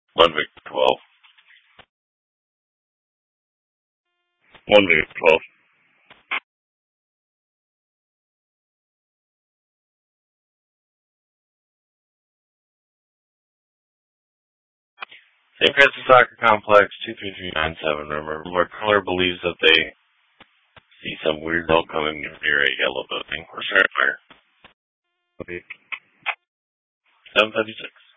1 Victor 12. 1 Victor 12. St. Francis Soccer Complex 23397. Remember, caller believes that they see some weird bell coming near a yellow building or fire. 756.